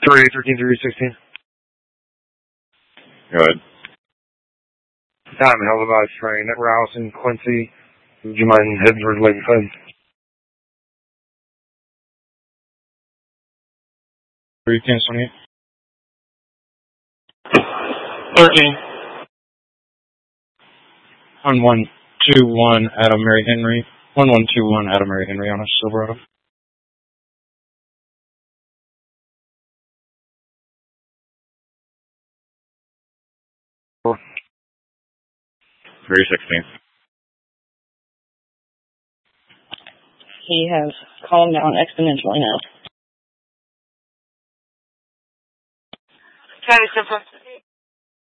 313-316. Go ahead. Time, held about train at Rouse and Quincy. Would you mind heading towards Lakeside? 310-28. 13. 1121 Adam Mary Henry. 1121 Adam Mary Henry on a Silverado. Four. 316. He has calmed down exponentially now. County 10